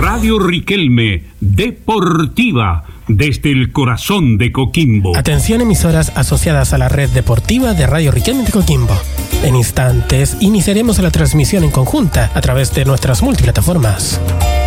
Radio Riquelme, deportiva, desde el corazón de Coquimbo. Atención, emisoras asociadas a la red deportiva de Radio Riquelme de Coquimbo. En instantes iniciaremos la transmisión en conjunta a través de nuestras multiplataformas.